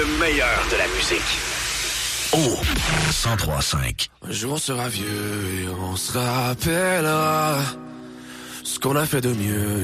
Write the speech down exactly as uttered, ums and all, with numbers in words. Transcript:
le meilleur de la musique. Oh, cent trois cinq. Un jour on sera vieux et on se rappellera ce qu'on a fait de mieux.